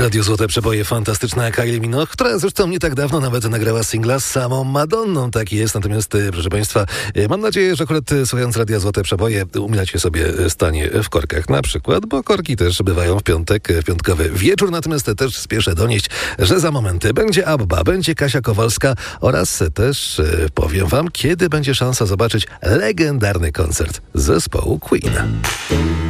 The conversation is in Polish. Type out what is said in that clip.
Radio Złote Przeboje, fantastyczna Kylie Minogue, która zresztą nie tak dawno nawet nagrała singla z samą Madonną. Tak jest, natomiast proszę Państwa, mam nadzieję, że akurat słuchając Radia Złote Przeboje umilacie sobie stanie w korkach na przykład, bo korki też bywają w piątek, w piątkowy wieczór. Natomiast też spieszę donieść, że za moment będzie Abba, będzie Kasia Kowalska oraz też powiem Wam, kiedy będzie szansa zobaczyć legendarny koncert zespołu Queen.